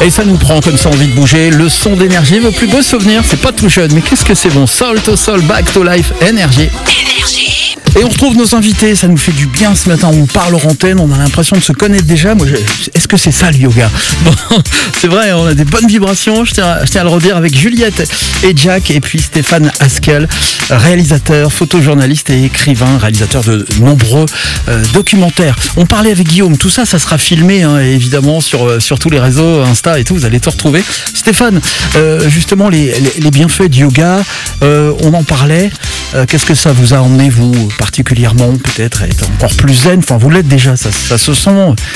Et ça nous prend comme ça envie de bouger. Le son d'énergie, vos plus beaux souvenirs, c'est pas tout jeune, mais qu'est-ce que c'est bon. Soul to Soul, Back to Life, énergie. Et on retrouve nos invités, ça nous fait du bien ce matin, on parle hors antenne, on a l'impression de se connaître déjà. Est-ce que c'est ça le yoga? Bon, c'est vrai, on a des bonnes vibrations, je tiens à le redire, avec Juliette et Jack, et puis Stéphane Haskell, réalisateur, photojournaliste et écrivain, réalisateur de nombreux documentaires. On parlait avec Guillaume, tout ça, ça sera filmé, hein, évidemment, sur tous les réseaux, Insta et tout, vous allez tout retrouver. Stéphane, justement, les bienfaits du yoga, on en parlait, qu'est-ce que ça vous a emmené, vous, particulièrement, peut-être être encore plus zen? Enfin, vous l'êtes déjà, ça se sent.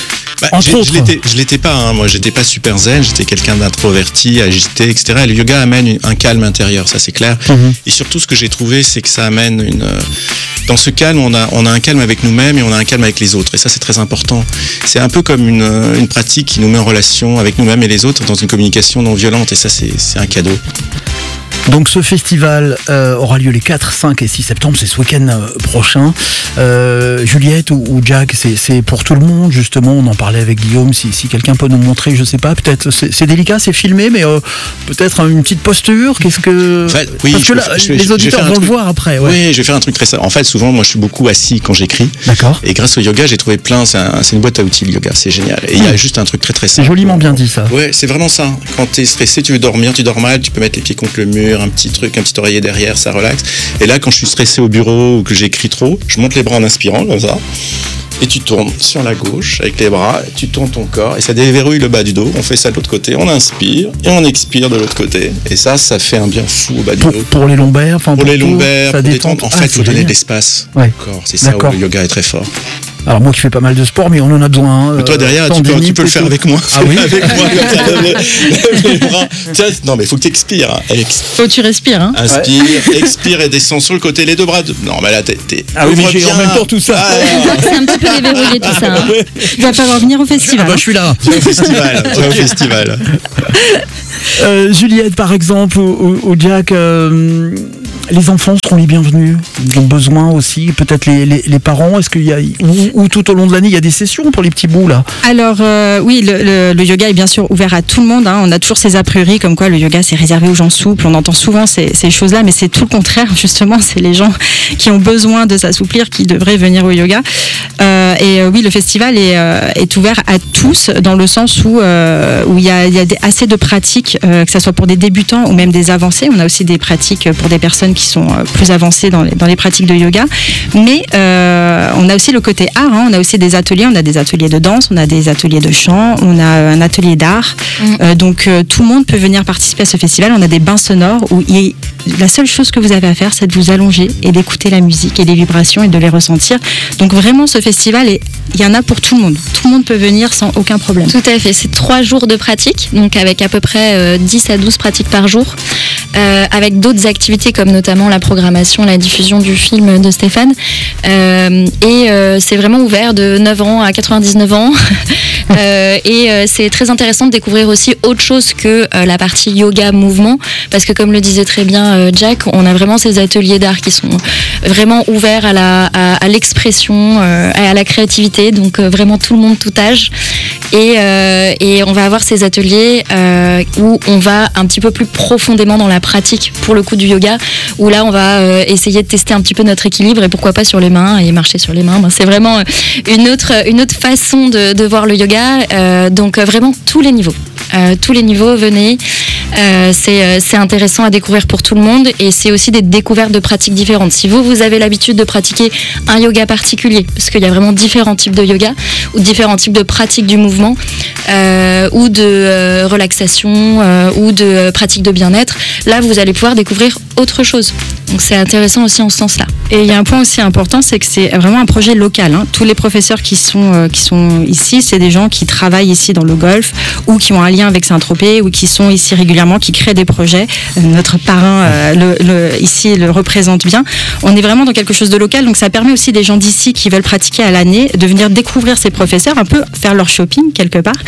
Je l'étais pas, hein. Moi j'étais pas super zen, j'étais quelqu'un d'introverti, agité, etc. Et le yoga amène un calme intérieur, ça c'est clair. Et surtout ce que j'ai trouvé, c'est que ça amène dans ce calme, on a un calme avec nous-mêmes et on a un calme avec les autres. Et ça c'est très important. C'est un peu comme une pratique qui nous met en relation avec nous-mêmes et les autres dans une communication non violente. Et ça c'est un cadeau. Donc ce festival aura lieu les 4, 5 et 6 septembre, c'est ce week-end prochain. Juliette ou Jack, c'est pour tout le monde justement, on en parlait avec Guillaume, si quelqu'un peut nous montrer, je sais pas, peut-être, c'est délicat, c'est filmé, mais peut-être une petite posture, qu'est-ce que... Oui, parce que là, les auditeurs vont le voir après. Ouais. Oui, je vais faire un truc très simple. En fait, souvent, moi je suis beaucoup assis quand j'écris. D'accord. Et grâce au yoga, j'ai trouvé c'est une boîte à outils le yoga, c'est génial. Et il y a juste un truc très très simple. C'est joliment bien dit ça. Ouais, c'est vraiment ça. Quand t'es stressé, tu veux dormir, tu dors mal, tu peux mettre les pieds contre le mur, un petit oreiller derrière, ça relaxe. Et là, quand je suis stressé au bureau ou que j'écris trop, je monte les bras en inspirant, comme ça. Et tu tournes sur la gauche avec les bras, tu tournes ton corps et ça déverrouille le bas du dos. On fait ça de l'autre côté, on inspire et on expire de l'autre côté. Et ça fait un bien fou au bas du dos. Pour les lombaires, pour les lombaires, ça détend. En fait, il faut donner de l'espace au corps. C'est ça où le yoga est très fort. Alors moi qui fais pas mal de sport, mais on en a besoin. Mais toi derrière, tu peux le faire avec moi. Ah oui. Avec moi, comme ça, lève les bras. Tiens, non mais il faut que tu expires. Faut que tu respires. Hein. Inspire, expire et descends sur le côté, les deux bras. Non mais là t'es. Ah oui, mais j'ai en même temps tout ça. C'est un petit peu déverrouillé tout ça. Hein. Il va falloir venir au festival. Je suis là. Viens au festival. Juliette par exemple ou Jack, les enfants seront les bienvenus. Ils ont besoin aussi, peut-être les parents. Est-ce qu'il y a ou tout au long de l'année il y a des sessions pour les petits bouts là? Alors oui, le yoga est bien sûr ouvert à tout le monde. Hein. On a toujours ces a priori comme quoi le yoga c'est réservé aux gens souples. On entend souvent ces choses-là, mais c'est tout le contraire justement. C'est les gens qui ont besoin de s'assouplir qui devraient venir au yoga. Oui, le festival est ouvert à tous dans le sens où il y a assez de pratiques, que ce soit pour des débutants ou même des avancés. On a aussi des pratiques pour des personnes qui sont plus avancées dans les pratiques de yoga. Mais on a aussi le côté art. Hein. On a aussi des ateliers. On a des ateliers de danse, on a des ateliers de chant, on a un atelier d'art. Donc tout le monde peut venir participer à ce festival. On a des bains sonores où la seule chose que vous avez à faire, c'est de vous allonger et d'écouter la musique et les vibrations et de les ressentir. Donc vraiment, ce festival, il y en a pour tout le monde. Tout le monde peut venir sans aucun problème. Tout à fait. C'est 3 jours de pratique, donc avec à peu près 10 à 12 pratiques par jour, avec d'autres activités comme notamment la programmation, la diffusion du film de Stéphane. C'est vraiment ouvert de 9 ans à 99 ans. C'est très intéressant de découvrir aussi autre chose que la partie yoga mouvement, parce que comme le disait très bien Jack, on a vraiment ces ateliers d'art qui sont vraiment ouverts à l'expression, à la créativité, donc vraiment tout le monde, tout âge. Et on va avoir ces ateliers où on va un petit peu plus profondément dans la pratique pour le coup du yoga, où là on va essayer de tester un petit peu notre équilibre et pourquoi pas sur les mains et marcher sur les mains. C'est vraiment une autre façon de voir le yoga, donc vraiment tous les niveaux. Venez, c'est intéressant à découvrir pour tout le monde et c'est aussi des découvertes de pratiques différentes. Si vous avez l'habitude de pratiquer un yoga particulier, parce qu'il y a vraiment différents types de yoga ou différents types de pratiques du mouvement ou de relaxation ou de pratiques de bien-être, là vous allez pouvoir découvrir autre chose. Donc c'est intéressant aussi en ce sens-là. Et il y a un point aussi important, c'est que c'est vraiment un projet local. Hein. Tous les professeurs qui sont ici, c'est des gens qui travaillent ici dans le Golfe ou qui ont un lien avec Saint-Tropez ou qui sont ici régulièrement, qui créent des projets. Notre parrain ici le représente bien. On est vraiment dans quelque chose de local, donc ça permet aussi des gens d'ici qui veulent pratiquer à l'année de venir découvrir ces professeurs, un peu faire leur shopping quelque part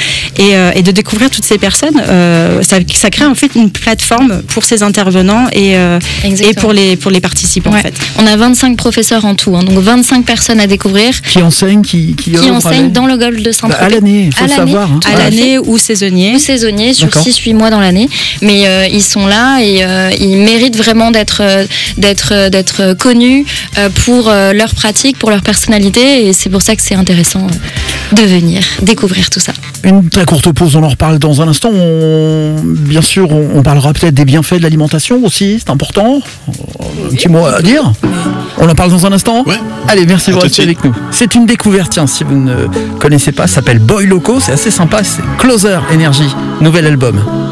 et de découvrir toutes ces personnes. Ça crée en fait une plateforme pour ces intervenants et pour les participants. En fait. On a 25 professeurs en tout, donc 25 personnes à découvrir. Qui enseignent, qui enseignent dans le golfe de Saint-Tropez. À l'année, il faut le savoir. À l'année ou saisonnier. Ou saisonnier, sur 6-8 mois dans l'année. Mais ils sont là et ils méritent vraiment d'être connus pour leur pratique, pour leur personnalité. Et c'est pour ça que c'est intéressant de venir découvrir tout ça. Une très courte pause, on en reparle dans un instant. Bien sûr, on parlera peut-être des bienfaits de l'alimentation aussi, c'est important. Un petit mot à dire. On en parle dans un instant. Ouais. Allez, merci de rester avec nous. C'est une découverte, tiens, si vous ne connaissez pas, ça s'appelle Boy Loco, c'est assez sympa, c'est Closer Energy, nouvel album.